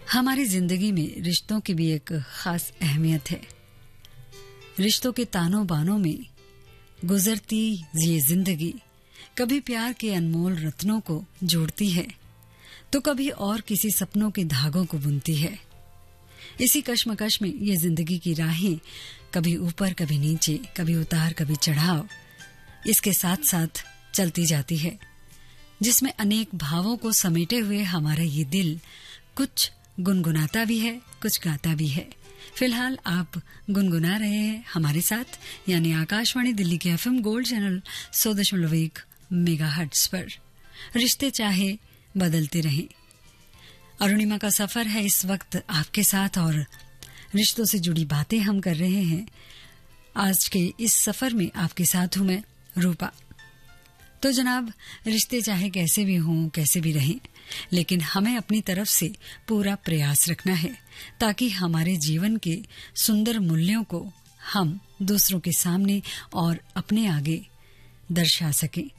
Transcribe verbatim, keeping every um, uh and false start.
हमारी जिंदगी में रिश्तों की भी एक खास अहमियत है। रिश्तों के तानों बानों में गुजरती ये जिंदगी कभी प्यार के अनमोल रत्नों को जोड़ती है तो कभी और किसी सपनों के धागों को बुनती है। इसी कश्मकश में ये जिंदगी की राहें कभी ऊपर कभी नीचे, कभी उतार कभी चढ़ाव इसके साथ साथ चलती जाती है, जिसमें अनेक भावों को समेटे हुए हमारा ये दिल कुछ गुनगुनाता भी है, कुछ गाता भी है। फिलहाल आप गुनगुना रहे हैं हमारे साथ, यानी आकाशवाणी दिल्ली के एफएम गोल्ड चैनल सौ दशमलव एक मेगाहर्ट्ज पर। रिश्ते चाहे बदलते रहें, अरुणिमा का सफर है इस वक्त आपके साथ और रिश्तों से जुड़ी बातें हम कर रहे हैं। आज के इस सफर में आपके साथ हूं मैं रूपा। तो जनाब, रिश्ते चाहे कैसे भी हों, कैसे भी रहें, लेकिन हमें अपनी तरफ से पूरा प्रयास रखना है ताकि हमारे जीवन के सुंदर मूल्यों को हम दूसरों के सामने और अपने आगे दर्शा सकें।